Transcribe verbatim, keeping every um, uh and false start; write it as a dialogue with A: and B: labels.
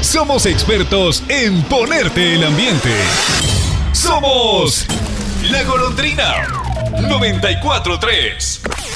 A: somos expertos en ponerte el ambiente. Somos La Golondrina noventa y cuatro tres.